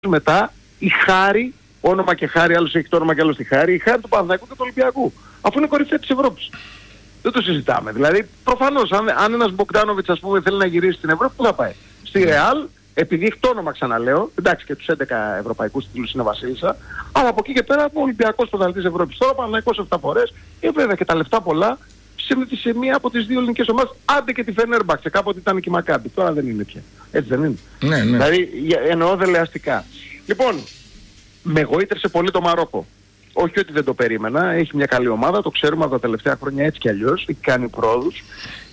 μετά η χάρη, όνομα και χάρη, άλλος έχει το όνομα και άλλος τη χάρη, η χάρη του Παναθηναϊκού και του Ολυμπιακού. Αφού είναι κορυφαία της Ευρώπης. Δεν το συζητάμε. Δηλαδή, προφανώς, αν ένας Μπογκδάνοβιτς, ας πούμε, θέλει να γυρίσει στην Ευρώπη, πού θα πάει? Στη Ρεάλ, επειδή έχει το όνομα, ξαναλέω, εντάξει, και τους 11 ευρωπαϊκούς τίτλους είναι βασίλισσα, αλλά από εκεί και πέρα ο Ολυμπιακός πρωταθλητής Ευρώπης. Τώρα ο Παναθηναϊκός 7 φορές, βέβαια και τα λεφτά πολλά, σε μία από τις δύο ελληνικές ομάδες, άντε και τη Φενέρμπαξε, κάποτε ήταν και η Μακάμπι, τώρα δεν είναι πια. Έτσι δεν είναι? Ναι. Δηλαδή, εννοώ δελεαστικά. Λοιπόν, με γοήτευσε πολύ το Μαρόκο. Όχι ότι δεν το περίμενα, έχει μια καλή ομάδα, το ξέρουμε από τα τελευταία χρόνια έτσι κι αλλιώς, έχει κάνει πρόοδους.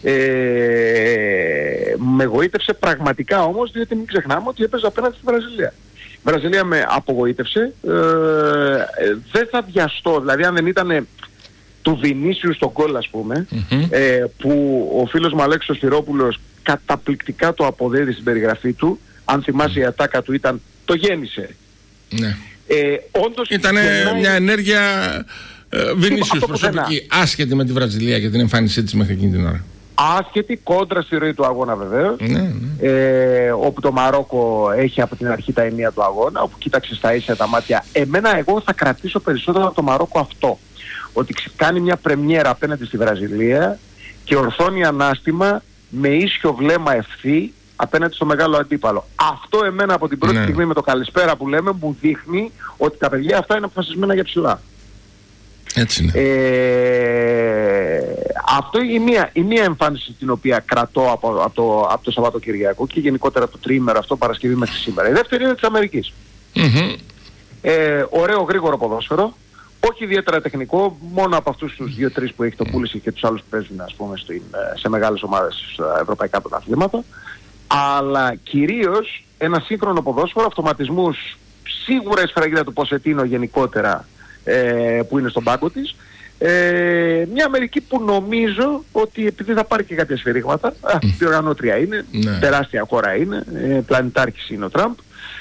Με γοήτευσε πραγματικά όμως, διότι μην ξεχνάμε ότι έπαιζε απέναντι στη Βραζιλία. Η Βραζιλία με απογοήτευσε, δεν θα βιαστώ, δηλαδή αν δεν ήταν του Βινίσιου στον γκολ, ας πούμε, που ο φίλος μου Αλέξος Σπυρόπουλος καταπληκτικά το αποδέδει στην περιγραφή του, αν θυμάσαι η ατάκα του ήταν «το γέννησε». Ναι. Όντως ήταν μια ενέργεια Βινίσιους προσωπική, άσχετη με τη Βραζιλία και την εμφάνισή της μέχρι εκείνη την ώρα. Άσχετη, κόντρα στη ροή του αγώνα βεβαίως, όπου το Μαρόκο έχει από την αρχή τα ενία του αγώνα, όπου κοίταξε στα ίσια τα μάτια. Εγώ θα κρατήσω περισσότερο από το Μαρόκο αυτό, ότι κάνει μια πρεμιέρα απέναντι στη Βραζιλία και ορθώνει ανάστημα με ίσιο βλέμμα ευθύ απέναντι στο μεγάλο αντίπαλο. Αυτό εμένα από την πρώτη στιγμή με το καλησπέρα που λέμε μου δείχνει ότι τα παιδιά αυτά είναι αποφασισμένα για ψηλά. Έτσι είναι. Αυτό η μία εμφάνιση την οποία κρατώ από το Σαββατοκυριακό και γενικότερα από το τριήμερο αυτό Παρασκευή μέχρι σήμερα. Η δεύτερη είναι της Αμερικής. Ωραίο γρήγορο ποδόσφαιρο. Όχι ιδιαίτερα τεχνικό, μόνο από αυτούς τους 2-3 που έχει το Πούλησι και τους άλλους που παίζουν, ας πούμε, σε μεγάλες ομάδες στα ευρωπαϊκά πρωταθλήματα. Αλλά κυρίως ένα σύγχρονο ποδόσφαιρο, αυτοματισμούς, σίγουρα η σφραγίδα του Ποσετίνο γενικότερα που είναι στον πάγκο της. Μια Αμερική που νομίζω ότι επειδή θα πάρει και κάποια σφυρίγματα, διοργανώτρια είναι, τεράστια χώρα είναι, πλανητάρχης είναι ο Τραμπ,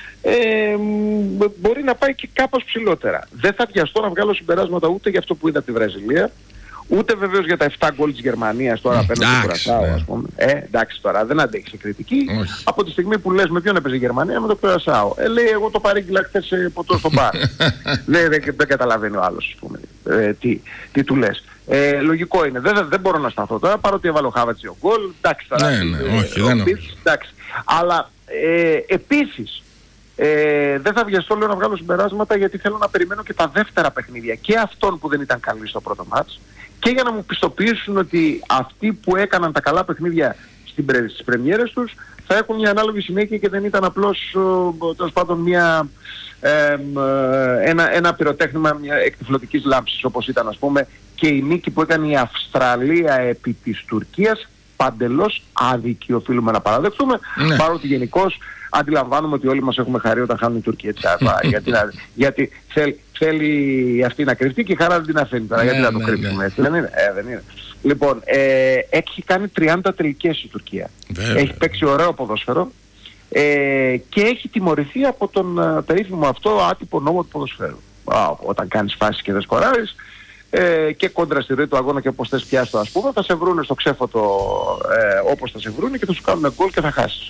μπορεί να πάει και κάπως ψηλότερα. Δεν θα βιαστώ να βγάλω συμπεράσματα ούτε για αυτό που είδα από τη Βραζιλία, ούτε βεβαίως για τα 7 γκολ της Γερμανίας τώρα απέναντι στο Κουρασάο, ας πούμε. Εντάξει τώρα, δεν αντέχει σε κριτική. Από τη στιγμή που λες με ποιον έπαιζε η Γερμανία, με το Κουρασάο. Λέει εγώ το παρήγγειλα χθες ποτό στο μπαρ. Δεν καταλαβαίνει ο άλλος, ας πούμε, τι του λες. Λογικό είναι. Δεν μπορώ να σταθώ τώρα, παρότι έβαλε ο Χάβατς 2 γκολ. Εντάξει τώρα. Εντάξει. Αλλά επίσης, δεν θα βιαστώ λέω να βγάλω συμπεράσματα γιατί θέλω να περιμένω και τα δεύτερα παιχνίδια και αυτόν που δεν ήταν καλή στο πρώτο μάτς και για να μου πιστοποιήσουν ότι αυτοί που έκαναν τα καλά παιχνίδια στις πρεμιέρες τους θα έχουν μια ανάλογη συνέχεια και δεν ήταν απλώς τέλος πάντων ένα πυροτέχνημα μια εκτυφλωτικής λάμψης όπως ήταν ας πούμε και η νίκη που έκανε η Αυστραλία επί της Τουρκίας παντελώς άδικη οφείλουμε να παραδεχτούμε παρότι γενικώς αντιλαμβάνουμε ότι όλοι μας έχουμε χαρεί όταν χάνουν οι Τούρκοι έτσι γιατί θέλει αυτή να κρυφτεί και η χαρά δεν την αφήνει τώρα γιατί να το κρύψουμε έτσι δεν είναι? Δεν είναι. Λοιπόν, έχει κάνει 30 τελικές η Τουρκία. Έχει παίξει ωραίο ποδόσφαιρο και έχει τιμωρηθεί από τον περίφημο αυτό άτυπο νόμο του ποδοσφαίρου. Όταν κάνεις φάσεις και δεν σκοράρεις και κόντρα στη ροή του αγώνα και όπως θες πιάστο ας πούμε θα σε βρούνε στο ξέφωτο όπως θα σε βρούνε και θα σου κάνουν γκολ και θα χάσεις.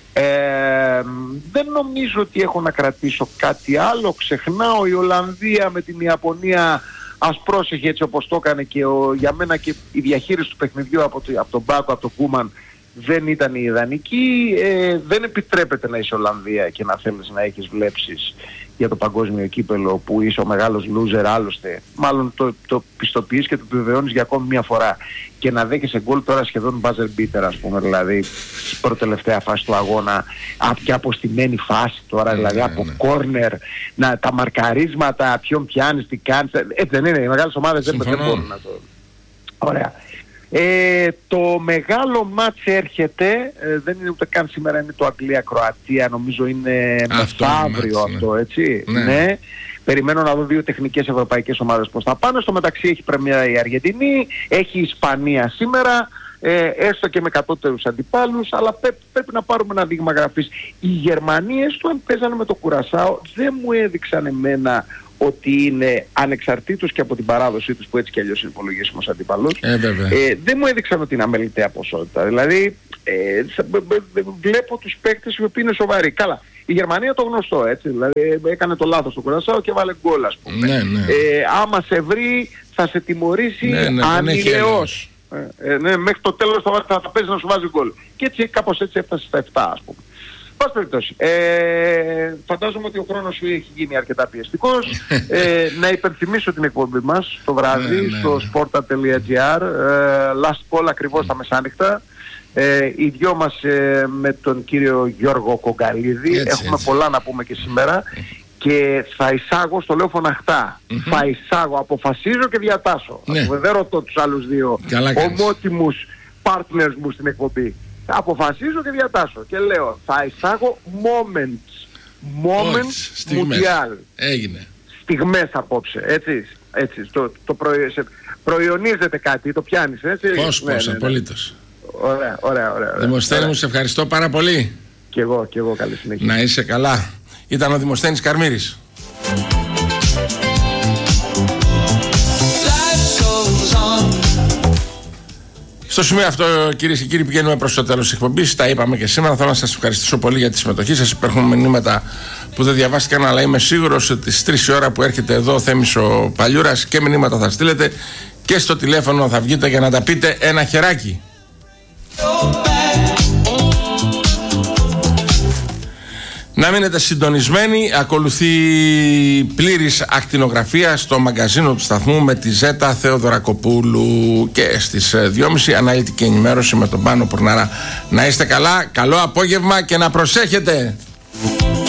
Δεν νομίζω ότι έχω να κρατήσω κάτι άλλο. Ξεχνάω η Ολλανδία με την Ιαπωνία ας πρόσεχε έτσι όπως το έκανε και για μένα και η διαχείριση του παιχνιδιού από τον Μπάκο, από τον Κούμαν δεν ήταν η ιδανική. Δεν επιτρέπεται να είσαι Ολλανδία και να θέλεις να έχεις βλέψεις για το παγκόσμιο κύπελο που είσαι ο μεγάλος loser άλλωστε. Μάλλον το πιστοποιείς και το επιβεβαιώνεις για ακόμη μια φορά. Και να δέχεσαι γκολ τώρα σχεδόν buzzer beater ας πούμε, δηλαδή στην προτελευταία φάση του αγώνα και αποστημένη φάση τώρα, δηλαδή από κόρνερ, τα μαρκαρίσματα, ποιον πιάνεις, τι κάνεις. Έτσι δεν είναι, οι μεγάλες ομάδες δεν μπορούν να το... Ωραία. Το μεγάλο μάτς έρχεται, δεν είναι ούτε καν σήμερα, είναι το Αγγλία-Κροατία, νομίζω είναι μεθαύριο αυτό, έτσι. Ναι. Περιμένω να δω δύο τεχνικές ευρωπαϊκές ομάδες πώς θα πάνε. Στο μεταξύ έχει πρεμιέρα η Αργεντινή, έχει η Ισπανία σήμερα, έστω και με κατώτερους αντιπάλους, αλλά πρέπει να πάρουμε ένα δείγμα γραφής. Οι Γερμανίες του αν παίζανε με το Κουρασάο δεν μου έδειξαν εμένα ότι είναι ανεξαρτήτως και από την παράδοσή τους που έτσι κι αλλιώς είναι υπολογίσιμος αντίπαλος, δεν μου έδειξαν ότι είναι αμεληταία ποσότητα. Δηλαδή βλέπω τους παίκτες οι οποίοι είναι σοβαροί. Καλά, Η Γερμανία το γνωστό, έτσι. Δηλαδή έκανε το λάθος στο Κουρασάο και βάλε γκολ, ας πούμε. Ναι, ναι. Άμα σε βρει θα σε τιμωρήσει ανηλαιώς. Μέχρι το τέλος θα παίζει να σου βάζει γκολ. Και έτσι κάπως έτσι έφτασε στα 7, ας πούμε. Πάση περιπτώσει. Φαντάζομαι ότι ο χρόνος σου έχει γίνει αρκετά πιεστικός. Να υπενθυμίσω την εκπομπή μας το βράδυ στο sporta.gr. Last call ακριβώς στα μεσάνυχτα. Οι δυο μας με τον κύριο Γιώργο Κογκαλίδη έχουμε πολλά να πούμε και σήμερα. Και θα εισάγω, στο λέω φωναχτά, θα εισάγω, αποφασίζω και διατάσω. Δεν ρωτώ τους άλλους δύο ομότιμους partners μου στην εκπομπή. Αποφασίζω και διατάσω και λέω θα εισάγω moments Mundial. Έγινε. Στιγμές απόψε, έτσι. Προϊονίζεται κάτι, το πιάνεις, έτσι. Πώς, απολύτως. Ωραία. Δημοσθένη μου, σε ευχαριστώ πάρα πολύ. Και εγώ, καλή συνέχεια. Να είσαι καλά. Ήταν ο Δημοσθένης Καρμύρης. Στο σημείο αυτό, κυρίες και κύριοι, πηγαίνουμε προς το τέλος της εκπομπής. Τα είπαμε και σήμερα. Θέλω να σας ευχαριστήσω πολύ για τη συμμετοχή σας. Υπάρχουν μηνύματα που δεν διαβάστηκαν, αλλά είμαι σίγουρος ότι στις 3 η ώρα που έρχεται εδώ ο Θέμης ο Παλιούρας και μηνύματα θα στείλετε και στο τηλέφωνο θα βγείτε για να τα πείτε ένα χεράκι. Να μείνετε συντονισμένοι. Ακολουθεί πλήρης ακτινογραφία στο μαγκαζίνο του σταθμού με τη Ζέτα Θεοδωρακοπούλου και στις 2.30 αναλυτική ενημέρωση με τον Πάνο Πουρνάρα. Να είστε καλά, καλό απόγευμα και να προσέχετε.